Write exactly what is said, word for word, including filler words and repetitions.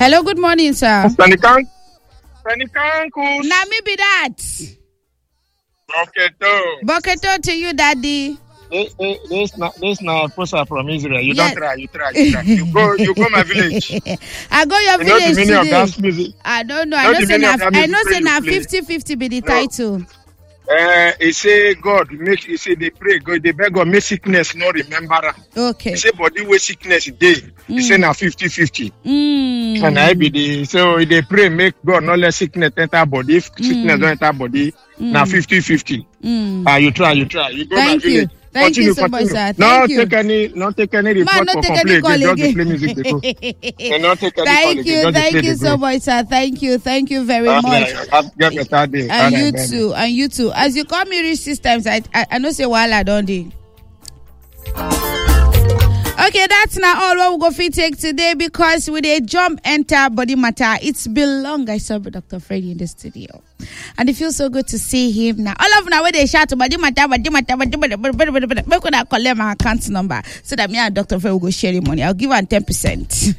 Hello, good morning, sir. Penican, Penicankus. Now me be that. Okay, so. Boketo to you, daddy. This, this, this, this now poster from Israel. You Yes. don't try, you try, you try. You go, you go my village. I go your You know the village meaning of today. dance music. I don't know. I Know know the say meaning na of that I music know say when you na play? fifty fifty be the No. title. Uh, he say God make. He say they pray. God they beg God make sickness no remember. Am. Okay. He say body wey sickness dey. He say na fifty fifty. Mm. And I be the so they pray make God not let sickness enter body. If sickness don't enter body, na fifty fifty. Mm. Ah, you try, you try. You go Thank my you. village. Thank continue, you so continue. much, sir. No Thank you. take any, no take any report Man, not for take any complaint. call They just again. play music. They go. They not take any call Thank again. you, Just dey thank play, you they so go. much, sir. Thank you, thank you very Ah, much. yeah, have- Get better day. And All you right, bye, bye. too, and you too. As you call me reach six times, I I, I know say while I don't do. Okay, that's not all what we go fit take today because with a jump enter body matter. It's been long. I saw Doctor Freddy in the studio, and it feels so good to see him now. All of now where they shout body matter, body matter, body matter, body matter. Make sure I collect my account number so that me and Doctor Freddy will go share the money. I'll give her ten percent.